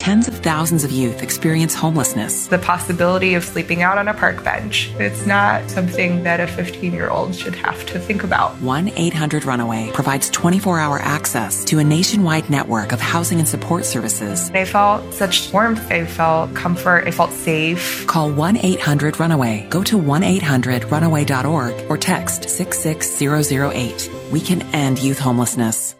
tens of thousands of youth experience homelessness. The possibility of sleeping out on a park bench, it's not something that a 15-year-old should have to think about. 1-800-RUNAWAY provides 24-hour access to a nationwide network of housing and support services. I felt such warmth. I felt comfort. I felt safe. Call 1-800-RUNAWAY. Go to 1-800-RUNAWAY.org or text 66008. We can end youth homelessness.